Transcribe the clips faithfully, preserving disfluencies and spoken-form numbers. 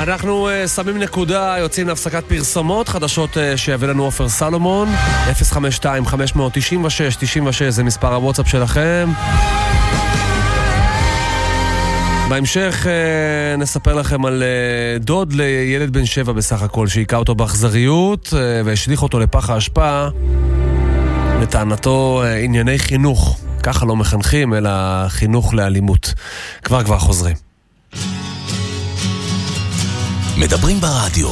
אנחנו uh, שמים נקודה, יוצאים להפסקת פרסומות, חדשות uh, שיביא לנו עופר סלומון. אפס חמש שתיים חמש תשע שש תשע שש זה מספר הוואטסאפ שלכם. בהמשך uh, נספר לכם על uh, דוד לילד בן שבע בסך הכל שהיכה אותו באכזריות uh, והשליך אותו לפח האשפה. לטענתו uh, ענייני חינוך, ככה לא מחנכים אלא חינוך לאלימות. כבר כבר חוזרים. מדברים ברדיו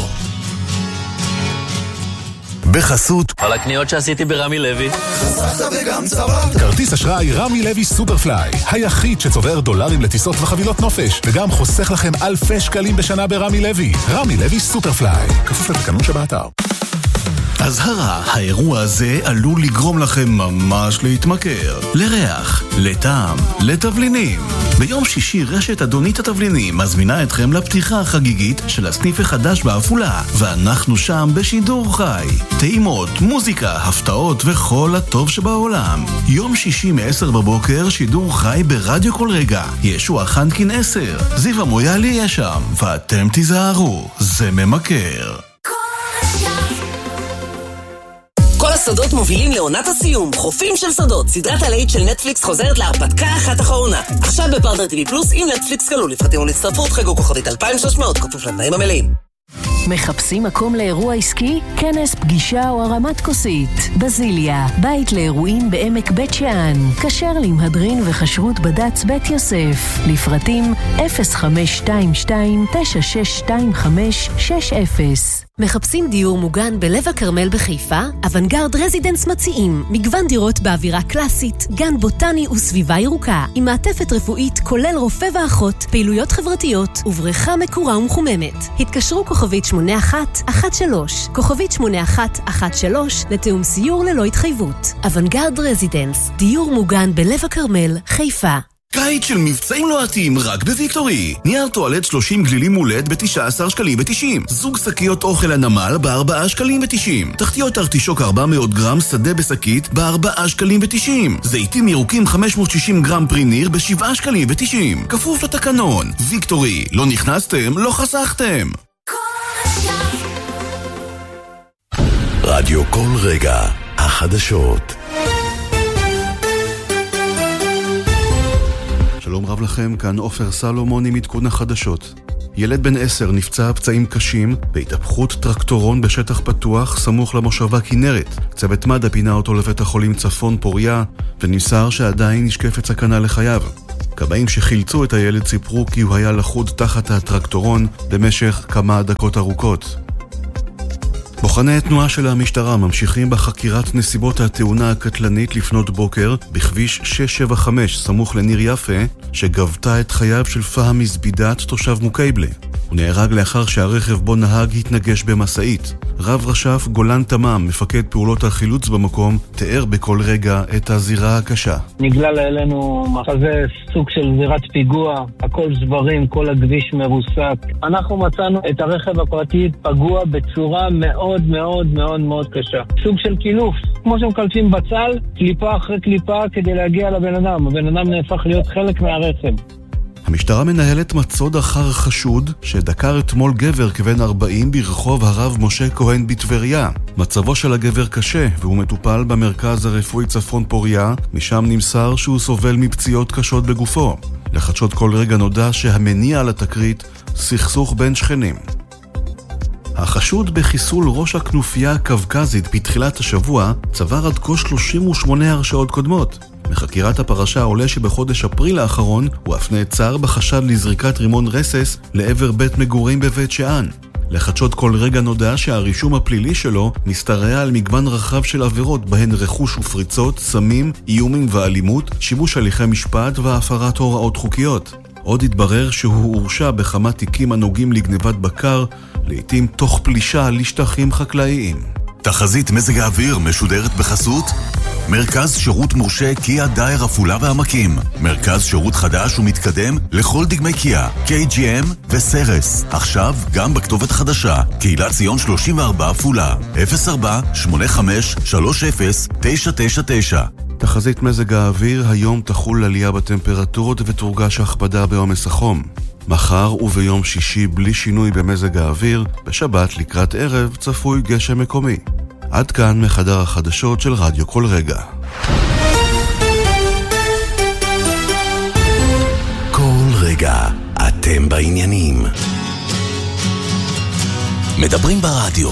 בחסות על הקניות שעשיתי ברמי לוי. חסכת וגם צברת. כרטיס אשראי רמי לוי סופרפליי, היחיד שצובר דולרים לטיסות וחבילות נופש וגם חוסך לכם אלפי שקלים בשנה ברמי לוי. רמי לוי סופרפליי, כפוף לתקנון שבאתר. הזהרה, האירוע הזה עלול לגרום לכם ממש להתמכר. לריח, לטעם, לתבלינים. ביום שישי רשת אדונית התבלינים מזמינה אתכם לפתיחה החגיגית של הסניף החדש בעפולה, ואנחנו שם בשידור חי. טעימות, מוזיקה, הפתעות וכל הטוב שבעולם. יום שישי מ-עשר בבוקר שידור חי ברדיו כל רגע. ישוע חנקין עשר, זיו המויאלי יהיה שם, ואתם תיזהרו, זה ממכר. כל השדות מובילים לעונת הסיום. חופים של שדות, סדרת הלהיט של נטפליקס חוזרת להרפתקה אחת אחרונה. עכשיו בפרטנר טיווי פלוס עם נטפליקס כלול. לפרטים ולהצטרפות חגו כוכבית אלפיים ושלוש מאות, כפוף לתנאים המלאים. מחפשים מקום לאירוע עסקי? כנס, פגישה או הרמת כוסית. בזיליה, בית לאירועים בעמק בית שאן. כשר למהדרין וחשרות בד"ץ בית יוסף. לפרטים אפס חמש שתיים שתיים תשע שש שתיים חמש שש אפס. מחפשים דיור מוגן בלב הכרמל בחיפה? אוונגרד רזידנס מציעים מגוון דירות באווירה קלאסית, גן בוטני וסביבה ירוקה, עם מעטפת רפואית כולל רופא ואחות, פעילויות חברתיות ובריכה מקורה ומחוממת. התקשרו כוכבית שמונה אחת אחת שלוש, כוכבית שמונה אחת אחת שלוש לתאום סיור ללא התחייבות. אוונגרד רזידנס, דיור מוגן בלב הכרמל, חיפה. קיץ של מבצעים לוהטים רק בוויקטורי. נייר טואלט שלושים גלילים מולד ב-תשעה עשר שקלים ו-תשעים. זוג שקיות אוכל הנמל ב-ארבעה שקלים ו-תשעים. תחתיות ארטישוק ארבע מאות גרם שדה בשקית ב-ארבעה שקלים ו-תשעים. זיתים ירוקים חמש מאות ושישים גרם פריניר ב-שבעה שקלים ו-תשעים. כפוף לתקנון. ויקטורי, לא נכנסתם, לא חסכתם. רדיו כל רגע, החדשות. שלום רב לכם, כאן עופר סלומון עם עדכון החדשות. ילד בן עשר נפצע פצעים קשים בהתהפכות טרקטורון בשטח פתוח סמוך למושבה כנרת. צוות מד"א פינה אותו לבית החולים צפון פוריה ונמסר שעדיין נשקפת סכנה לחייו. כבאים שחילצו את הילד סיפרו כי הוא היה לחוד תחת הטרקטורון במשך כמה דקות ארוכות. בוחני התנועה של המשטרה ממשיכים בחקירת נסיבות התאונה הקטלנית לפנות בוקר בכביש שש שבע חמש סמוך לניר יפה שגבתה את חייו של פהמי זבידת תושב מוקייבלה. הוא נהרג לאחר שהרכב בו נהג התנגש במסעית. רב רשף גולן תמם, מפקד פעולות החילוץ במקום, תיאר בכל רגע את הזירה הקשה. נגלל אלינו מחזה סוג של זירת פיגוע, הכל זברים, כל הכביש מרוסק. אנחנו מצאנו את הרכב הפרטי פגוע בצורה מאוד מאוד מאוד מאוד קשה. סוג של קילוף, כמו שמקלפים בצל, קליפה אחרי קליפה כדי להגיע לבן אדם. הבן אדם נהפך להיות חלק מהרכב. המשטרה מנהלת מצוד אחר חשוד שדקר אתמול גבר כבן ארבעים ברחוב הרב משה כהן בטבריה. מצבו של הגבר קשה והוא מטופל במרכז הרפואי צפון פוריה, משם נמסר שהוא סובל מפציעות קשות בגופו. לחדשות כל רגע נודע שהמניע על התקרית סכסוך בין שכנים. החשוד בחיסול ראש הכנופיה הקווקזית בתחילת השבוע צבר עד כה שלושים ושמונה הרשעות קודמות. מחקירת הפרשה עולה שבחודש אפריל האחרון הוא אף נעצר בחשד לזריקת רימון רסס לעבר בית מגורים בבית שאן. לחדשות כל רגע נודע שהרישום הפלילי שלו משתרע על מגוון רחב של עבירות בהן רכוש ופריצות, סמים, איומים ואלימות, שיבוש הליכי משפט והפרת הוראות חוקיות. עוד התברר שהוא הורשע בכמה תיקים הנוגעים לגניבת בקר, לעתים תוך פלישה לשטחים חקלאיים. תחזית מזג האוויר משודרת בחסות מרכז שירות מורשה קיה דייר עפולה והעמקים. מרכז שירות חדש ומתקדם לכל דגמי קיה, קיי ג'י אם וסרס. עכשיו גם בכתובת חדשה, קהילת ציון שלושים וארבע עפולה, אפס ארבע שמונה חמש שלוש אפס תשע תשע תשע. תחזית מזג האוויר, היום תחול עלייה בטמפרטורות ותורגש הכבדה בעומס החום. מחר וביום שישי בלי שינוי במזג האוויר, בשבת לקראת ערב צפוי גשם מקומי. עד כאן מחדר החדשות של רדיו כל רגע. כל רגע אתם בעניינים. מדברים ברדיו.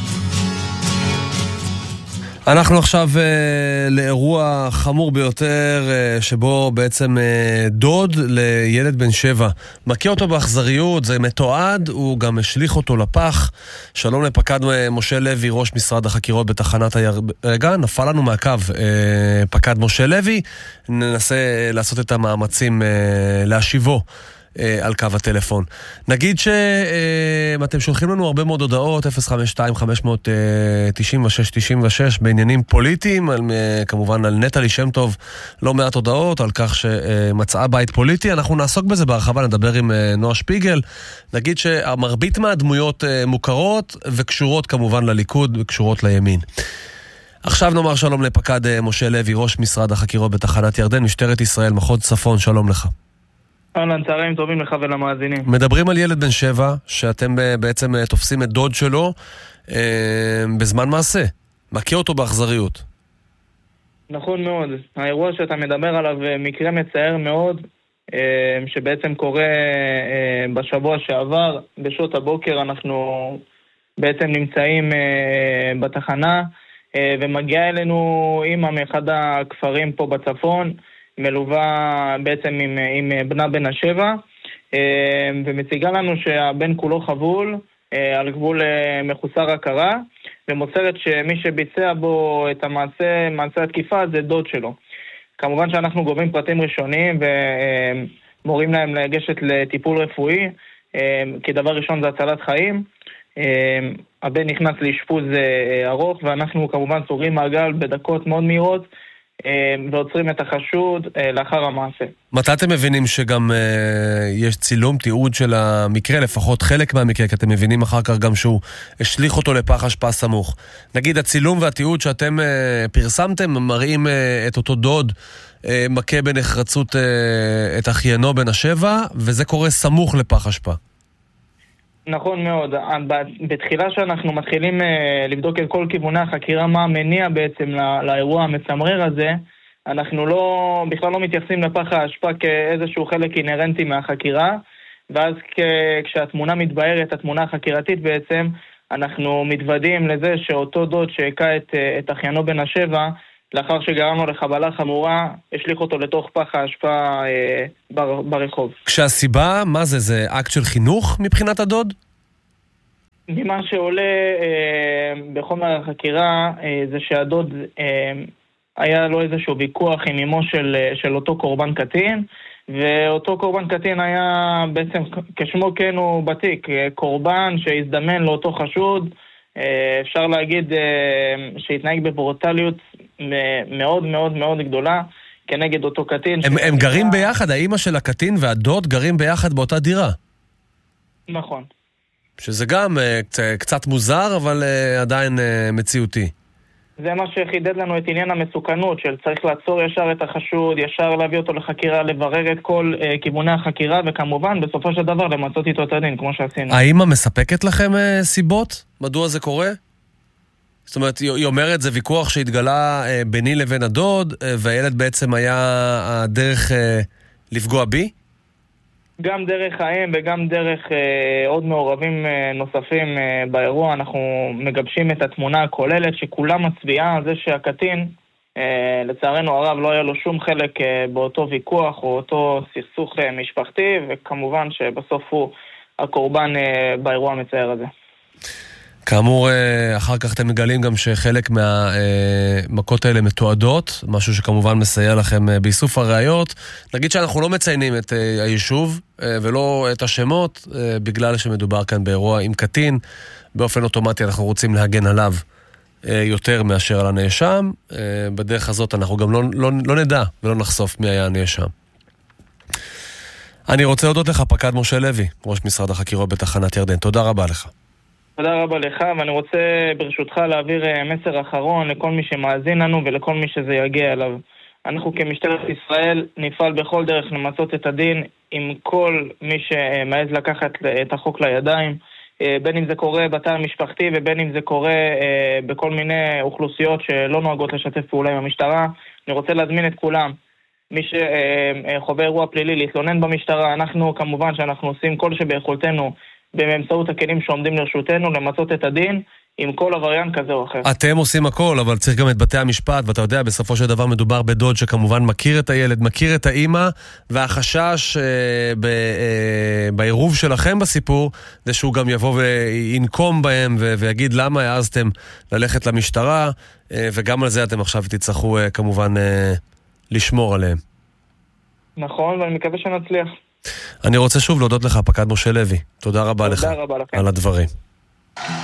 אנחנו עכשיו uh, לאירוע חמור ביותר uh, שבו בעצם uh, דוד לילד בן שבע מכה אותו באכזריות, זה מתועד, הוא גם השליך אותו לפח. שלום לפקד משה לוי, ראש משרד החקירות בתחנת הירדן. רגע, נפל לנו מהקו uh, פקד משה לוי, ננסה לעשות את המאמצים uh, להשיבו על קו הטלפון. נגיד שאתם שולחים לנו הרבה מאוד הודעות, אפס חמש שתיים חמש תשע שש תשע שש, בעניינים פוליטיים, כמובן על נטלי שם טוב, לא מעט הודעות על כך שמצאה בית פוליטי. אנחנו נעסוק בזה בהרחבה, נדבר עם נועה שפיגל. נגיד שהמרבית מהדמויות מוכרות וקשורות כמובן לליכוד וקשורות לימין. עכשיו נאמר שלום לפקד משה לוי, ראש משרד החקירות בתחנת ירדן, משטרת ישראל, מחוז צפון, שלום לך. אהלן, צהריים טובים לך ולמאזינים. מדברים על ילד בן שבע, שאתם בעצם תופסים את דוד שלו אה, בזמן מעשה. מכה אותו באכזריות. נכון מאוד. האירוע שאתה מדבר עליו מקרה מצער מאוד, אה, שבעצם קורה אה, בשבוע שעבר, בשעות הבוקר אנחנו בעצם נמצאים אה, בתחנה, אה, ומגיעה אלינו אמא מאחד הכפרים פה בצפון, מלווה בעצם עם, עם בנה בן השבע, ומציגה לנו שהבן כולו חבול, על גבול מחוסר הכרה, ומוסרת שמי שביצע בו את המעשה, מעשה התקיפה, זה דוד שלו. כמובן שאנחנו גובים פרטים ראשוניים ומורים להם לגשת לטיפול רפואי, כדבר ראשון זה הצלת חיים. הבן נכנס לאשפוז ארוך, ואנחנו כמובן סוגרים מעגל בדקות מאוד מהירות, ועוצרים את החשוד לאחר המעשה. מתי אתם מבינים שגם אה, יש צילום, תיעוד של המקרה, לפחות חלק מהמקרה, כי אתם מבינים אחר כך גם שהוא השליך אותו לפח אשפה סמוך. נגיד הצילום והתיעוד שאתם אה, פרסמתם מראים אה, את אותו דוד אה, מכה בנחרצות אה, את אחיינו בן השבע, וזה קורה סמוך לפח אשפה. נכון מאוד. בתחילה שאנחנו מתחילים לבדוק את כל כיווני החקירה, מה המניע בעצם לא, לאירוע המצמרר הזה, אנחנו לא, בכלל לא מתייחסים לפח האשפה כאיזשהו חלק אינרנטי מהחקירה, ואז כשהתמונה מתבהרת, התמונה החקירתית בעצם, אנחנו מתוודים לזה שאותו דוד שהכה את, את אחיינו בן השבע, לאחר שגרם לו לחבלה חמורה, השליך אותו לתוך פח האשפה אה, בר, ברחוב. כשהסיבה, מה זה? זה אקט של חינוך מבחינת הדוד? ממה שעולה אה, בחומר החקירה, אה, זה שהדוד אה, היה לו איזשהו ויכוח עם אמו של, של אותו קורבן קטין, ואותו קורבן קטין היה בעצם, כשמו כן הוא בתיק, קורבן שהזדמן לאותו חשוד, אה, אפשר להגיד אה, שהתנהג בברוטליות מאוד מאוד מאוד גדולה כנגד אותו קטין. הם, הם גרים ביחד, האמא של הקטין והדוד גרים ביחד באותה דירה. נכון. שזה גם uh, קצת מוזר, אבל uh, עדיין uh, מציאותי. זה מה שחידד לנו את עניין המסוכנות, של צריך לעצור ישר את החשוד, ישר להביא אותו לחקירה, לברר את כל uh, כיווני החקירה, וכמובן בסופו של דבר למצות איתו את הדין, כמו שעשינו. האמא מספקת לכם uh, סיבות? מדוע זה קורה? זאת אומרת, היא אומרת, זה ויכוח שהתגלה אה, ביני לבין הדוד, אה, והילד בעצם היה הדרך אה, לפגוע בי? גם דרך האם וגם דרך אה, עוד מעורבים אה, נוספים אה, באירוע, אנחנו מגבשים את התמונה הכוללת שכולה מצביעה על זה שהקטין, אה, לצערנו הרב, לא היה לו שום חלק אה, באותו ויכוח או אותו סכסוך אה, משפחתי, וכמובן שבסוף הוא הקורבן אה, באירוע המצער הזה. כאמור, אחר כך אתם מגלים גם שחלק מהמכות האלה מתועדות, משהו שכמובן מסייע לכם באיסוף הראיות. נגיד שאנחנו לא מציינים את היישוב ולא את השמות, בגלל שמדובר כאן באירוע עם קטין. באופן אוטומטי אנחנו רוצים להגן עליו יותר מאשר על הנאשם. בדרך הזאת אנחנו גם לא, לא, לא נדע ולא נחשוף מי היה הנאשם. אני רוצה להודות לך, פקד משה לוי, ראש משרד החקירות בתחנת ירדן. תודה רבה לך. תודה רבה לך, ואני רוצה ברשותך להעביר מסר אחרון לכל מי שמאזין לנו ולכל מי שזה יגיע אליו. אנחנו כמשטרת ישראל נפעל בכל דרך למצות את הדין עם כל מי שמעז לקחת את החוק לידיים, בין אם זה קורה בתא המשפחתי ובין אם זה קורה בכל מיני אוכלוסיות שלא נוהגות לשתף פעולה עם המשטרה. אני רוצה להזמין את כולם, מי שחווה אירוע פלילי, להתלונן במשטרה. אנחנו כמובן שאנחנו עושים כל שביכולתנו באמצעות הכלים שעומדים לרשותנו למצות את הדין עם כל עבריין כזה או אחר. אתם עושים הכל, אבל צריך גם את בתי המשפט, ואתה יודע, בסופו של דבר מדובר בדוד שכמובן מכיר את הילד, מכיר את האמא, והחשש אה, ב, אה, בעירוב שלכם בסיפור, זה שהוא גם יבוא וינקום בהם ו- ויגיד למה העזתם ללכת למשטרה, אה, וגם על זה אתם עכשיו תצטרכו אה, כמובן אה, לשמור עליהם. נכון, ואני מקווה שנצליח. אני רוצה שוב להודות לך, פקד משה לוי. תודה רבה תודה לך רבה לכם. על הדברים.